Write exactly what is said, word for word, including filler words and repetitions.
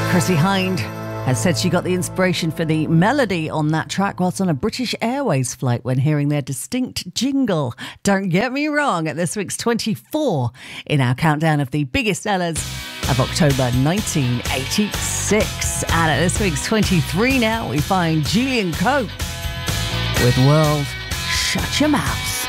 Chrissie Hynde has said she got the inspiration for the melody on that track whilst on a British Airways flight when hearing their distinct jingle. Don't get me wrong, at this week's twenty-four in our countdown of the biggest sellers of October nineteen eighty-six. And at this week's twenty-three now, we find Julian Cope with World Shut Your Mouth.